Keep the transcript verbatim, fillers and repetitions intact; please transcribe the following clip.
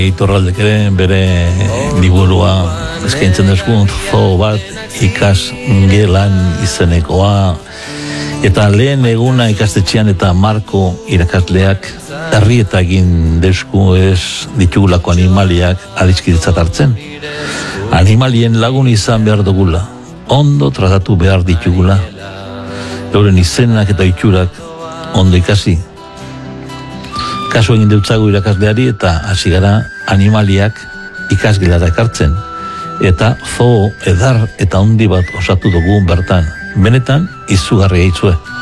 Iturraldek ere bere liburua eskaintzen dezkun zoo bat ikasgelan izenekoa, eta lehen eguna ikastetxean eta Marko irakasleak herrieta egin dezku ez ditugulako animaliak adiskidetzat hartzen. Animalien lagun izan behar dugula, ondo tratatu behar ditugula, euren izenak eta itxurak ondo ikasi. Kasu egin deutzagu irakasleari eta hasi gara animaliak ikasgelara ekartzen. Eta zoo edar eta handi bat osatu dugu bertan. Benetan izugarria itzue.